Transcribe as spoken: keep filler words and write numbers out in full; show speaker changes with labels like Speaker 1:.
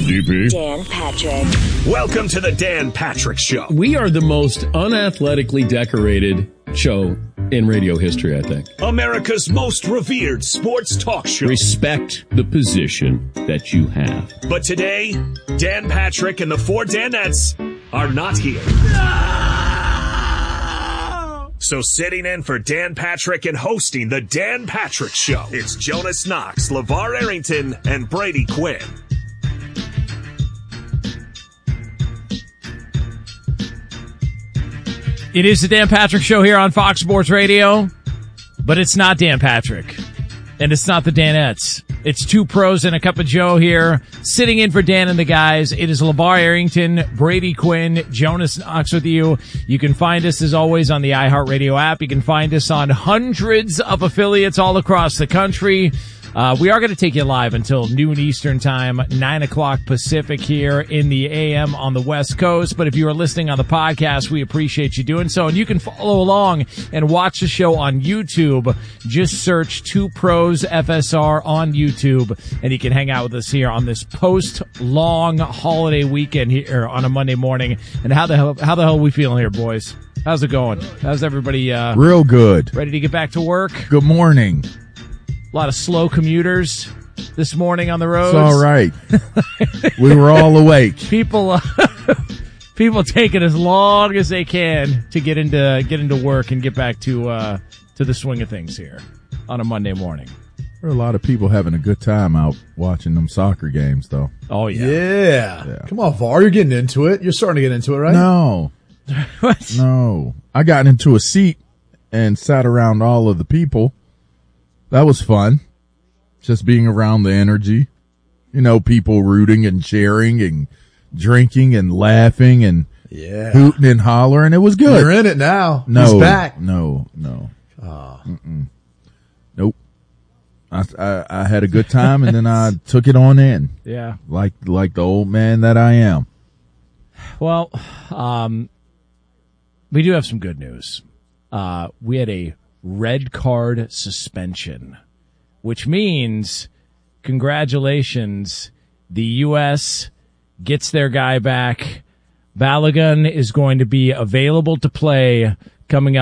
Speaker 1: D P.
Speaker 2: Dan Patrick.
Speaker 3: Welcome to the Dan Patrick Show.
Speaker 1: We are the most unathletically decorated show in radio history, I think.
Speaker 3: America's most revered sports talk show.
Speaker 1: Respect the position that you have.
Speaker 3: But today, Dan Patrick and the four Danettes are not here. So sitting in for Dan Patrick and hosting the Dan Patrick Show, it's Jonas Knox, LeVar Arrington, and Brady Quinn.
Speaker 4: It is the Dan Patrick Show here on Fox Sports Radio, but it's not Dan Patrick, and it's not the Danettes. It's two pros and a cup of Joe here, sitting in for Dan and the guys. It is LeVar Arrington, Brady Quinn, Jonas Knox with you. You can find us, as always, on the iHeartRadio app. You can find us on hundreds of affiliates all across the country. Uh, we are going to take you live until noon Eastern time, nine o'clock Pacific here in the A M on the West Coast. But if you are listening on the podcast, we appreciate you doing so. And you can follow along and watch the show on YouTube. Just search Two Pros F S R on YouTube, and you can hang out with us here on this post-long holiday weekend here on a Monday morning. And how the hell, how the hell are we feeling here, boys? How's it going? How's everybody? Uh,
Speaker 5: Real good.
Speaker 4: Ready to get back to work?
Speaker 5: Good morning.
Speaker 4: A lot of slow commuters this morning on the roads.
Speaker 5: It's all right. We were all awake.
Speaker 4: People, uh, people taking as long as they can to get into get into work and get back to uh, to the swing of things here on a Monday morning.
Speaker 5: There are a lot of people having a good time out watching them soccer games, though.
Speaker 4: Oh yeah,
Speaker 6: yeah.
Speaker 5: yeah.
Speaker 6: Come on, VAR, you're getting into it. You're starting to get into it, right?
Speaker 5: No,
Speaker 4: what?
Speaker 5: No. I got into a seat and sat around all of the people. That was fun, just being around the energy, you know, people rooting and cheering and drinking and laughing and
Speaker 6: yeah.
Speaker 5: hooting and hollering. It was good.
Speaker 6: You're in it now.
Speaker 5: No,
Speaker 6: He's back.
Speaker 5: no, no,
Speaker 6: oh.
Speaker 5: Mm-mm. Nope. I, I I had a good time and then I took it on in.
Speaker 4: Yeah,
Speaker 5: like like the old man that I am.
Speaker 4: Well, um, we do have some good news. Uh, we had a red card suspension, which means congratulations, the U S gets their guy back. Balogun is going to be available to play coming up.